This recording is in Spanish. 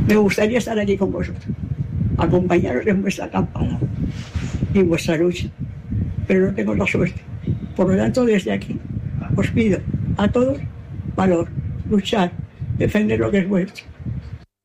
Me gustaría estar aquí con vosotros, acompañaros en vuestra campaña y en vuestra lucha, pero no tengo la suerte. Por lo tanto, desde aquí os pido a todos valor, luchar, defender lo que es vuestro,